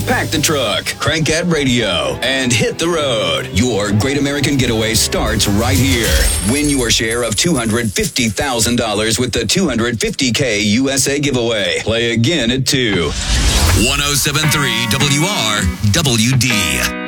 pack the truck, crank that radio, and hit the road. Your Great American Getaway starts right here. Win your share of $250,000 with the $250K USA giveaway. Play again at 2. 107.3 WRWD.